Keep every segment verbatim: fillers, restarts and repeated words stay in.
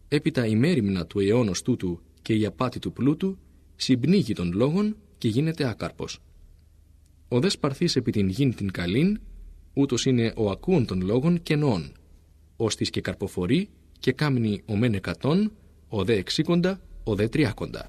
έπειτα η μέριμνα του αιώνος τούτου και η απάτη του πλούτου συμπνίγει των λόγων και γίνεται άκαρπος. Ο δε σπαρθής επί την γην την καλήν, ούτως είναι ο ακούων των λόγων και νοών, ώστις και καρποφορεί και κάμνει ο μεν εκατόν, ο δε εξήκοντα, ο δε τριάκοντα.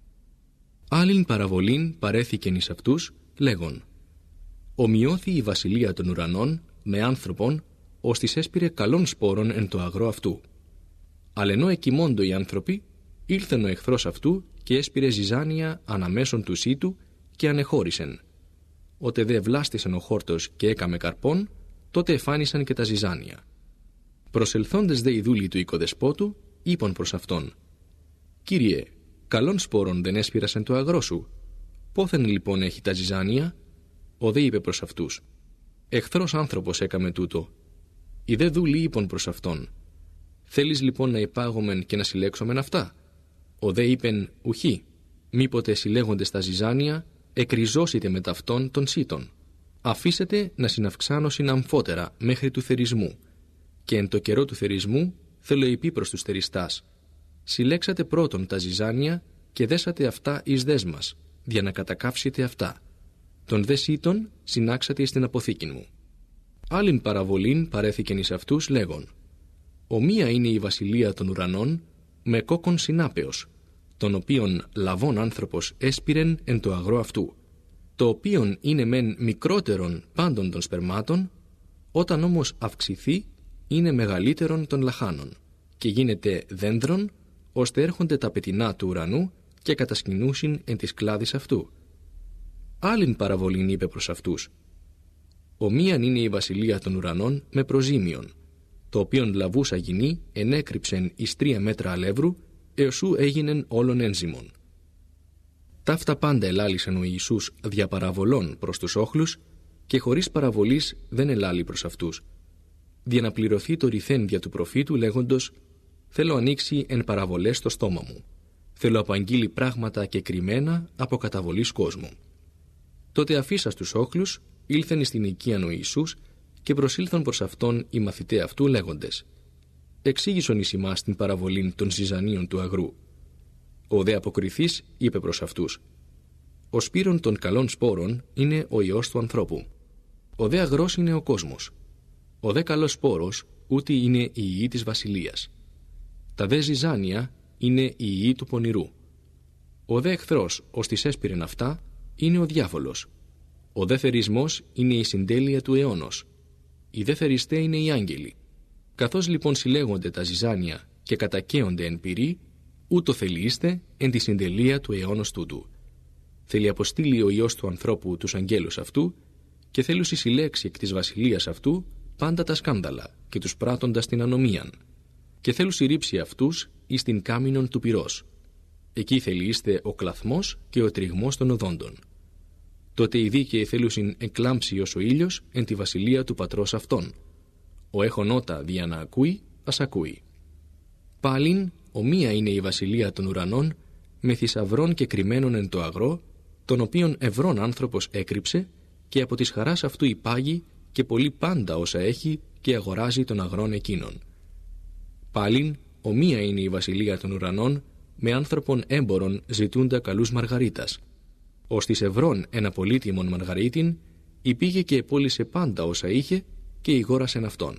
Άλλην παραβολήν παρέθηκεν εις αυτούς, λέγον: ομοιώθη η βασιλεία των ουρανών με άνθρωπον, ώστις έσπηρε καλών σπόρων εν το αγρό αυτού. Αλλά ενώ εκοιμώντο οι άνθρωποι, ήλθεν ο εχθρός αυτού και έσπηρε ζυζάνια αναμέσων του σύτου και ανεχώρησεν. Ότε δε βλάστησεν ο χόρτος και έκαμε καρπών, τότε εφάνισαν και τα ζυζάνια. Προσελθόντες δε οι δούλοι του οικοδεσπότου, είπαν προς αυτόν: Κύριε, καλών σπόρων δεν έσπηρασεν το αγρό σου. Πόθεν λοιπόν έχει τα ζυζάνια? Ο δε είπε προς αυτούς: εχθρός άνθρωπος έκαμε τούτο. Οι δε δούλοι είπαν προς αυτόν: θέλεις λοιπόν να υπάγομεν και να συλλέξομεν αυτά? Ο δε είπεν: ουχή, μήποτε συλλέγοντες τα ζυζάνια, εκριζώσετε με ταυτόν των σύτων. Αφήσετε να συναυξάνωσιν αμφότερα μέχρι του θερισμού. Και εν το καιρό του θερισμού θέλω υπή προς τους θεριστάς: συλλέξατε πρώτον τα ζυζάνια και δέσατε αυτά εις δέσμας, για να κατακάψετε αυτά. Τον δε σύτων συνάξατε εις την αποθήκην μου. Άλλην παραβολήν παρέθηκεν εις αυτούς, λέγον: ομοία είναι η βασιλεία των ουρανών με κόκκον συνάπεως, τον οποίον λαβών άνθρωπος έσπηρεν εν το αγρό αυτού, το οποίον είναι μεν μικρότερον πάντων των σπερμάτων, όταν όμως αυξηθεί είναι μεγαλύτερον των λαχάνων, και γίνεται δένδρον, ώστε έρχονται τα πετεινά του ουρανού και κατασκηνούσιν εν της κλάδης αυτού. Άλλην παραβολήν είπε προς αυτούς: ομοίαν είναι η βασιλεία των ουρανών με προζήμιον, το οποίον λαβούσα γυνή ενέκρυψεν εις τρία μέτρα αλεύρου, έως ού έγινεν όλων ένζυμων. Ταύτα πάντα ελάλησεν ο Ιησούς δια παραβολών προς τους όχλους, και χωρίς παραβολής δεν ελάλη προς αυτούς, δια να πληρωθεί το ρηθέν δια του προφήτου, λέγοντος: θέλω ανοίξει εν παραβολές το στόμα μου, θέλω απαγγείλει πράγματα και κρυμμένα από καταβολής κόσμου. Τότε αφήσα στους όχλους, ήλθεν εις την οικίαν ο Ιησούς, και προσήλθαν προς αυτόν οι μαθηταί αυτού, λέγοντες: εξήγησον εις ημάς την παραβολήν των ζυζανίων του αγρού. Ο δε αποκριθής είπε προς αυτούς: ο σπύρον των καλών σπόρων είναι ο Υιός του ανθρώπου. Ο δε αγρός είναι ο κόσμος. Ο δε καλός σπόρος ούτι είναι η Υιή της βασιλείας. Τα δε ζυζάνια είναι η Υιή του πονηρού. Ο δε εχθρός ως της έσπηρεν αυτά είναι ο διάβολος. Ο δε θερισμός είναι η συντέλεια του αιώνος. Οι δε θεριστέ είναι οι άγγελοι. Καθώς λοιπόν συλλέγονται τα ζυζάνια και κατακαίονται εν πυρί, ούτω θελείστε εν τη συντελεία του αιώνος τούτου. Θέλει αποστείλει ο Υιός του ανθρώπου τους αγγέλους αυτού, και θέλουσι συλλέξει εκ της βασιλείας αυτού πάντα τα σκάνδαλα και τους πράττοντας την ανομίαν, και θέλουσι ρίψει αυτούς εις την κάμινον του πυρός. Εκεί θελείστε ο κλαθμός και ο τριγμός των οδόντων. Τότε οι δίκαιοι θέλουσιν εκλάμψει ως ο ήλιος εν τη βασιλεία του πατρός αυτών. Ο έχων ότα δια να ακούει, ας ακούει. Πάλιν, ομοία είναι η βασιλεία των ουρανών, με θησαυρών και κρυμμένων εν το αγρό, τον οποίον ευρών άνθρωπος έκρυψε, και από της χαράς αυτού υπάγει και πολύ πάντα όσα έχει και αγοράζει των αγρών εκείνων. Πάλιν, ομοία είναι η βασιλεία των ουρανών, με άνθρωπον έμπορον ζητούντα καλούς μαργαρίτας. Ως της ευρών ένα πολύτιμον μαργαρίτην, υπήγε και επόλυσε πάντα όσα είχε και ηγόρασεν αυτόν.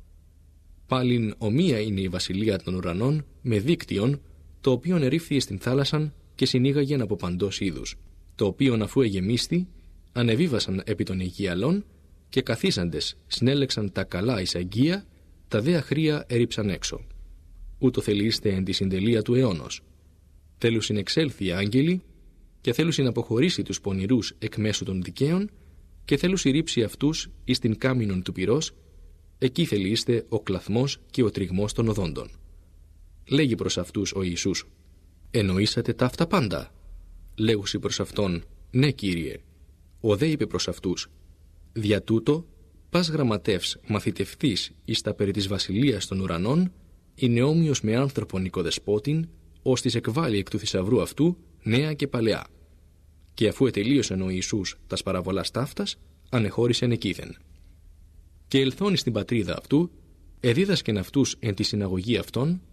Πάλιν ομοία είναι η βασιλεία των ουρανών με δίκτυον, το οποίον ερήφθη στην θάλασσαν και συνήγαγεν από παντός είδους, το οποίον αφού εγεμίστη, ανεβίβασαν επί των οικιαλών και καθίσαντες συνέλεξαν τα καλά εις αγγεία, τα δε αχρία έριψαν έξω. Ούτω θελείστε εν τη συντελεία του αιώνος. Θέλουσιν εξέλθει οι άγγελοι, και θέλουσιν αποχωρήσει τους πονηρούς εκ μέσου των δικαίων, και θέλουσι ρίψει αυτούς εις την κάμινον του πυρός, εκεί θελείστε ο κλαθμός και ο τριγμός των οδόντων. Λέγει προς αυτούς ο Ιησούς: εννοήσατε τα αυτά πάντα? Λέγουσι προς αυτόν: ναι, Κύριε. Ο δε είπε προς αυτούς: δια τούτο, πας γραμματεύς μαθητευθείς εις τα περί της βασιλείας των ουρανών, είναι όμοιος με άνθρωπον οικοδεσπότην, ως της εκβάλλει εκ του θησαυρού αυτού νέα και παλαιά. Και αφού ετελείωσεν ο Ιησούς τας παραβολάς ταύτας, ανεχώρησεν εκείθεν. Και ελθόνη στην πατρίδα αυτού, εδίδασκεν αυτούς εν τη συναγωγή αυτών,